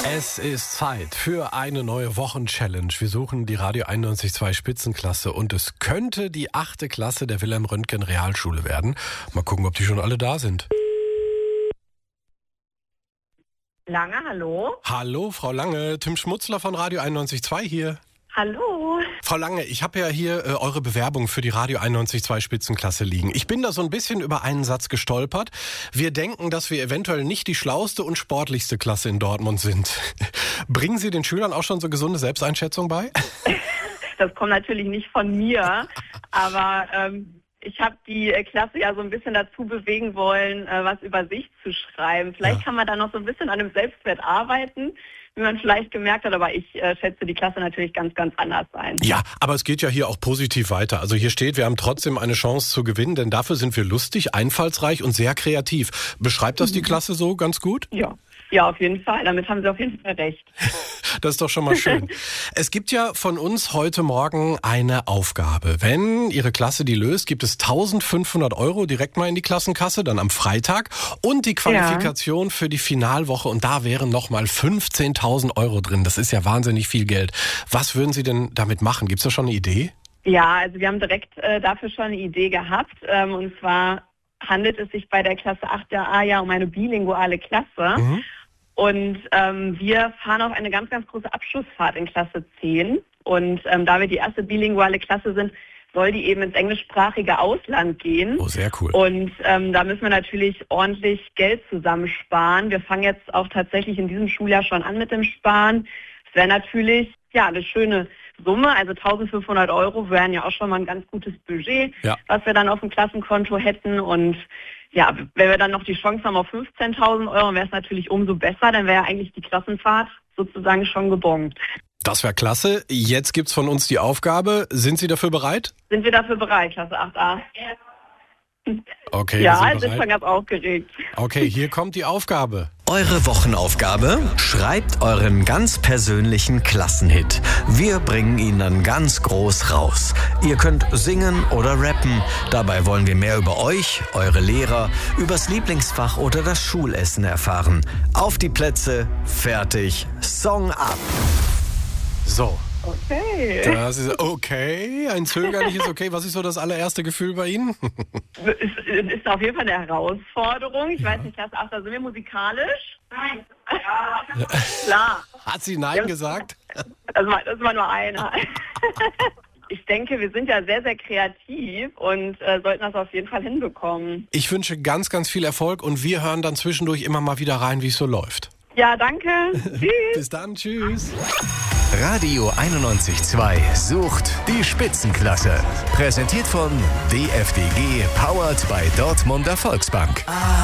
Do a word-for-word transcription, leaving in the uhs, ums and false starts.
Es ist Zeit für eine neue Wochenchallenge. Wir suchen die Radio einundneunzig Komma zwei Spitzenklasse und es könnte die achte Klasse der Wilhelm Röntgen Realschule werden. Mal gucken, ob die schon alle da sind. Lange, hallo? Hallo, Frau Lange. Tim Schmutzler von Radio einundneunzig Komma zwei hier. Hallo. Frau Lange, ich habe ja hier äh, eure Bewerbung für die Radio einundneunzig Komma zwei Spitzenklasse liegen. Ich bin da so ein bisschen über einen Satz gestolpert. Wir denken, dass wir eventuell nicht die schlauste und sportlichste Klasse in Dortmund sind. Bringen Sie den Schülern auch schon so gesunde Selbsteinschätzung bei? Das kommt natürlich nicht von mir, aber ähm, ich habe die äh, Klasse ja so ein bisschen dazu bewegen wollen, äh, was über sich zu schreiben. Vielleicht ja. kann man da noch so ein bisschen an dem Selbstwert arbeiten, wie man vielleicht gemerkt hat, aber ich äh, schätze die Klasse natürlich ganz, ganz anders ein. Ja, aber es geht ja hier auch positiv weiter. Also hier steht, wir haben trotzdem eine Chance zu gewinnen, denn dafür sind wir lustig, einfallsreich und sehr kreativ. Beschreibt das mhm. die Klasse so ganz gut? Ja. Ja, auf jeden Fall. Damit haben Sie auf jeden Fall recht. Das ist doch schon mal schön. Es gibt ja von uns heute Morgen eine Aufgabe. Wenn Ihre Klasse die löst, gibt es eintausendfünfhundert Euro direkt mal in die Klassenkasse, dann am Freitag. Und die Qualifikation ja. für die Finalwoche. Und da wären nochmal fünfzehntausend Euro drin. Das ist ja wahnsinnig viel Geld. Was würden Sie denn damit machen? Gibt es da schon eine Idee? Ja, also wir haben direkt äh, dafür schon eine Idee gehabt. Ähm, und zwar handelt es sich bei der Klasse acht a ja um eine bilinguale Klasse. Mhm. Und ähm, wir fahren auf eine ganz, ganz große Abschlussfahrt in Klasse zehn. Und ähm, da wir die erste bilinguale Klasse sind, soll die eben ins englischsprachige Ausland gehen. Oh, sehr cool. Und ähm, da müssen wir natürlich ordentlich Geld zusammensparen. Wir fangen jetzt auch tatsächlich in diesem Schuljahr schon an mit dem Sparen. Es wäre natürlich ja eine schöne Summe, also eintausendfünfhundert Euro wären ja auch schon mal ein ganz gutes Budget, ja. was wir dann auf dem Klassenkonto hätten. Und ja, wenn wir dann noch die Chance haben auf fünfzehntausend Euro, wäre es natürlich umso besser. Dann wäre ja eigentlich die Klassenfahrt sozusagen schon gebongt. Das wäre klasse. Jetzt gibt's von uns die Aufgabe. Sind Sie dafür bereit? Sind wir dafür bereit, Klasse acht a? Okay, ja, ich bin schon ganz aufgeregt. Okay, hier kommt die Aufgabe. Eure Wochenaufgabe? Schreibt euren ganz persönlichen Klassenhit. Wir bringen ihn dann ganz groß raus. Ihr könnt singen oder rappen. Dabei wollen wir mehr über euch, eure Lehrer, übers Lieblingsfach oder das Schulessen erfahren. Auf die Plätze, fertig, Song ab. So. Okay. Das ist okay, ein zögerliches Okay. Was ist so das allererste Gefühl bei Ihnen? Es ist auf jeden Fall eine Herausforderung. Ich ja. weiß nicht, Klasse acht, sind wir musikalisch? Nein. Ja. Klar. Hat sie Nein ja. gesagt? Das war, das war nur einer. Ich denke, wir sind ja sehr, sehr kreativ und äh, sollten das auf jeden Fall hinbekommen. Ich wünsche ganz, ganz viel Erfolg und wir hören dann zwischendurch immer mal wieder rein, wie es so läuft. Ja, danke. Tschüss. Bis dann, tschüss. Radio einundneunzig Komma zwei sucht die Spitzenklasse. Präsentiert von D F D G, powered by Dortmunder Volksbank.